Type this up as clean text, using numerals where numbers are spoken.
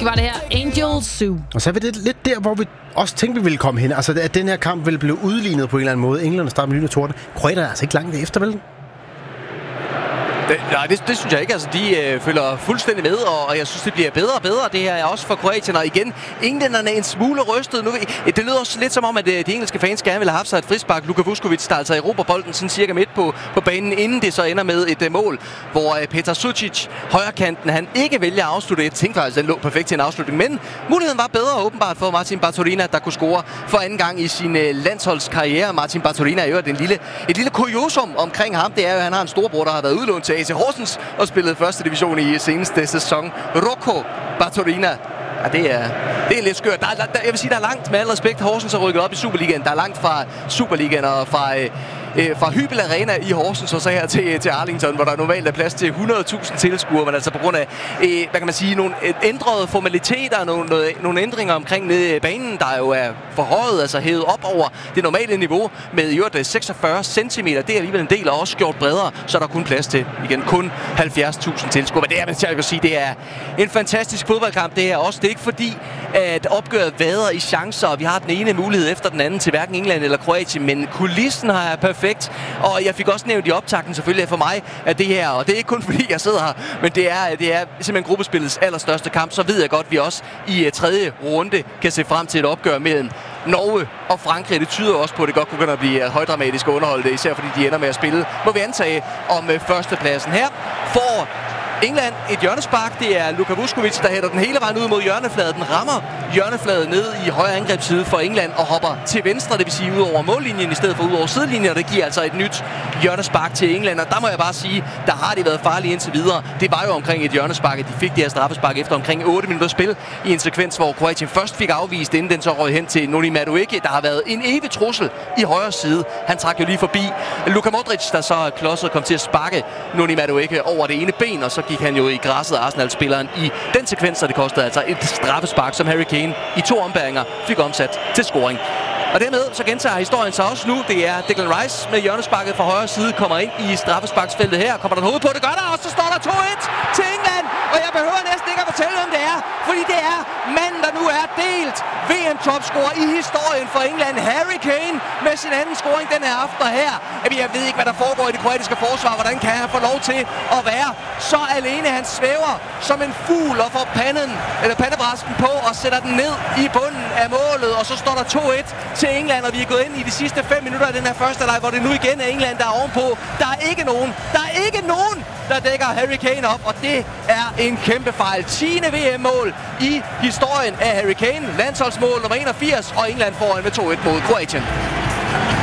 var det her. Angel Zoo. Og så er det lidt der, hvor vi også tænkte, vi ville komme hen. Altså, at den her kamp ville blive udlignet på en eller anden måde. England starter med lyn og torden. Kroaterne er altså ikke langt efter, vel? Nej, det synes jeg ikke. Altså, de følger fuldstændig med, og jeg synes, det bliver bedre og bedre. Det her er også for Kroatien, og igen, englænderne er en smule rystet. Nu, det lyder også lidt som om, at de engelske fans gerne ville have haft sig et frispark. Luka Vuskovic, der altså erobrer bolden sådan cirka midt på banen, inden det så ender med et mål, hvor Petar Sucic, højrekanten, han ikke vælger at afslutte. Jeg tænkte faktisk, at den lå perfekt til en afslutning, men muligheden var bedre åbenbart for Martin Bartolina, der kunne score for anden gang i sin landsholdskarriere. Martin Bartolina er jo et lille kuriosum omkring ham. Det er jo, at han har en storbror, der har været udlånt til AC Horsens og spillet første division i seneste sæson. Rocco Bartolina. Ja, det er lidt skørt. Jeg vil sige, der er langt, med al respekt, Horsens har rykket op i Superligaen. Der er langt fra Superligaen og fra Hybel Arena i Horsens og så her til Arlington, hvor der normalt er plads til 100.000 tilskuere, men altså på grund af, hvad kan man sige, nogle ændrede formaliteter, nogle ændringer omkring nede i banen, der jo er forhøjet, altså hævet op over det normale niveau med i øvrigt 46 cm. Det er alligevel en del, og også gjort bredere, så er der kun plads til, igen, kun 70.000 tilskuere. Men det er, jeg kan sige, det er en fantastisk fodboldkamp, det her også. Det er ikke fordi, at opgøret vader i chancer, og vi har den ene mulighed efter den anden til hverken England eller Kroatien, men kulissen har jeg perfekt. Og jeg fik også nævnt i optakten selvfølgelig for mig, at det her, og det er ikke kun fordi jeg sidder her, men det er simpelthen gruppespillets allerstørste kamp. Så ved jeg godt, at vi også i tredje runde kan se frem til et opgør mellem Norge og Frankrig. Det tyder også på, at det godt kunne blive højdramatisk underholdt, især fordi de ender med at spille, må vi antage, om førstepladsen. Her får England et hjørnespark. Det er Luka Vuskovic, der hætter den hele vejen ud mod hjørnefladen. Den rammer hjørnefladen ned i højre angrebsside for England og hopper til venstre, det vil sige ud over mållinjen i stedet for ud over sidelinjen, og det giver altså et nyt hjørnespark til England. Og der må jeg bare sige, der har de været farlige indtil videre. Det var jo omkring et hjørnespark, at de fik det her straffespark efter omkring 8 minutter spil i en sekvens, hvor Kroatien først fik afvist, inden den så røg hen til Noni Madueke, der har været en evig trussel i højre side. Han trak jo lige forbi Luka Modric, der så klodset kom til at sparke Noni Madueke over det ene ben, og så gik han jo i græsset, Arsenal-spilleren, i den sekvens, så det kostede altså et straffespark, som Harry Kane i 2 ombæringer fik omsat til scoring. Og dermed så gentager historien sig også nu. Det er Declan Rice med hjørnesparket fra højre side, kommer ind i straffesparksfeltet her. Kommer der hoved på, det gør der, og så står der 2-1 til England. Og jeg behøver næsten ikke at fortælle, hvem det er, fordi det er manden, der nu er delt VM-topscorer i historien for England, Harry Kane, med sin anden scoring den her aften her. Jeg ved ikke, hvad der foregår i det kroatiske forsvar. Hvordan kan han få lov til at være så alene? Han svæver som en fugl og får pandebrasken på og sætter den ned i bunden af målet. Og så står der 2-1 til England, og vi er gået ind i de sidste 5 minutter af den her første leg, hvor det nu igen er England, der er ovenpå. Der er ikke nogen, der dækker Harry Kane op, og det er en kæmpe fejl. 10. VM-mål i historien af Harry Kane. Landsholdsmål nummer 81, og England foran med 2-1 mod Kroatien.